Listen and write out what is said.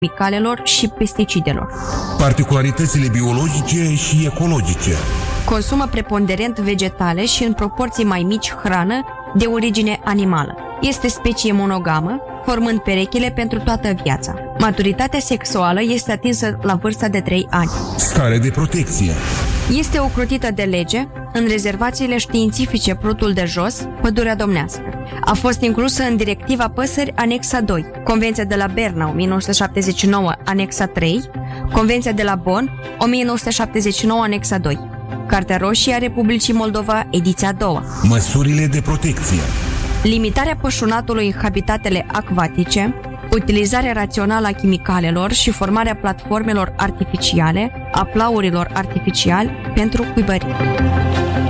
chimicalelor și pesticidelor. Particularitățile biologice și ecologice. Consumă preponderent vegetale și în proporții mai mici hrană de origine animală. Este specie monogamă, formând perechile pentru toată viața. Maturitatea sexuală este atinsă la vârsta de 3 ani. Stare de protecție. Este ocrotită de lege în rezervațiile științifice Prutul de Jos, Pădurea Domnească. A fost inclusă în Directiva Păsări Anexa 2, Convenția de la Berna 1979 Anexa 3, Convenția de la Bonn 1979 Anexa 2, Cartea Roșie a Republicii Moldova, ediția a doua. Măsurile de protecție. Limitarea pășunatului în habitatele acvatice, utilizarea rațională a chimicalelor și formarea platformelor artificiale, a plaurilor artificiali pentru cuibării.